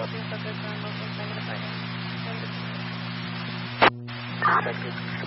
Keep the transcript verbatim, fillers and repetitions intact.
copy of the book on local site of items. Contact